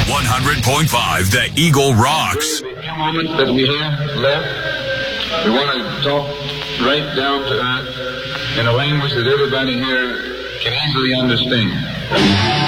100.5 The Eagle rocks. The few moments that we have left, we want to talk right down to earth in a language that everybody here can easily understand.